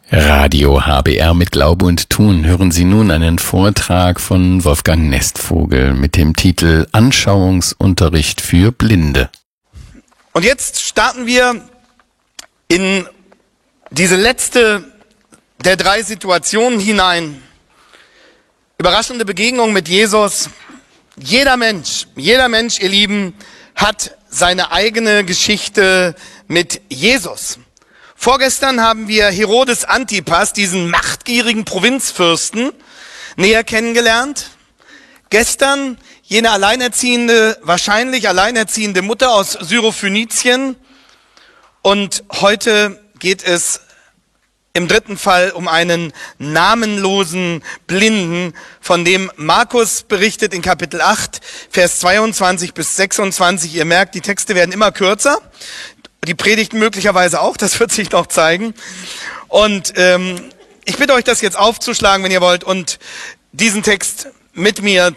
Radio HBR mit Glaube und Tun hören Sie nun einen Vortrag von Wolfgang Nestvogel mit dem Titel Anschauungsunterricht für Blinde. Und jetzt starten wir in diese letzte der drei Situationen hinein. Überraschende Begegnung mit Jesus. Jeder Mensch, ihr Lieben, hat seine eigene Geschichte mit Jesus. Vorgestern haben wir Herodes Antipas, diesen machtgierigen Provinzfürsten, näher kennengelernt. Gestern jene wahrscheinlich alleinerziehende Mutter aus Syrophönizien. Und heute geht es im dritten Fall um einen namenlosen Blinden, von dem Markus berichtet in Kapitel 8, Vers 22 bis 26. Ihr merkt, die Texte werden immer kürzer. Die Predigten möglicherweise auch, das wird sich noch zeigen. Und ich bitte euch, das jetzt aufzuschlagen, wenn ihr wollt, und diesen Text mit mir